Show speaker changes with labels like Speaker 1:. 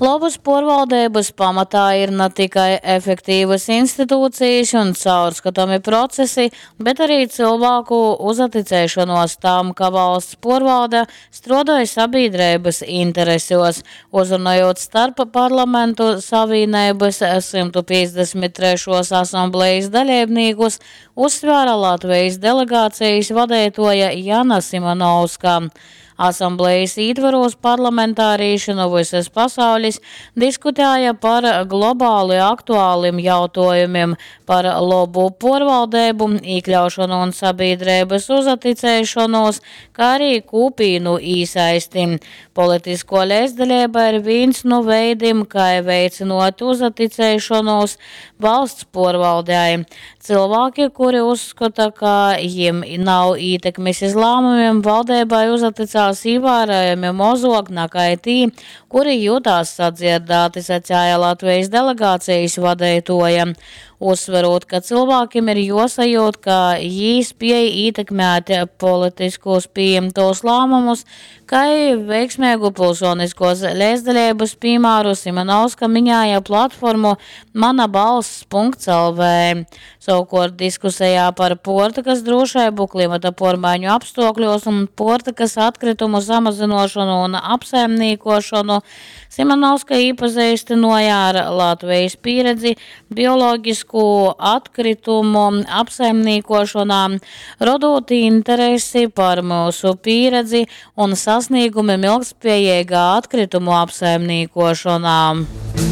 Speaker 1: Labas pārvaldības pamatā ir ne tikai efektīvas institūcijas un caurskatāmi procesi, bet arī cilvēku uzaticēšanos tam, ka valsts pārvalde strādāja sabiedrības interesos, uzrunājot starp parlamentu savienības 153. asamblejas dalībniekus, uzsvēra Latvijas delegācijas vadītāja Jana Simonovska. Asamblejas ietvaros parlamentārieši no visas pasaules diskutēja par globāli aktuāliem jautājumiem, par labu pārvaldību, iekļaušanu un sabiedrības uzaticēšanos, kā arī kopīnu īsaisti. Politisko līdzdalība ir viens no veidiem, kā veicinot uzaticēšanos valsts pārvaldei. Cilvēki, kuri uzskata, ka viņiem nav ietekmes uz lēmumiem, valdībai uzaticās ievērojami mazāk nekā tī, kuri jūtās sadzirdēti, sacīja Latvijas delegācijas vadītāja. Uzsverot, ka cilvēkiem ir jāsajūt, ka viņi spēj ietekmēt politiskos pieņemtos lēmumus, kā veiksmīgu pilsoniskos līdzdalības piemēru Simonovska minēja platformu manabalss.lv. Savukārt diskusijā par portakas drošību, klimata pārmaiņu apstākļos un portakas atkritumu samazināšanu un apsaimniekošanu Simonovska iepazīstināja ar Latvijas pieredzi bioloģisku atkritumu apsaimniekošanā, rodot interesi par mūsu pieredzi un sasniegumiem ilgspējīgā atkritumu apsaimniekošanā.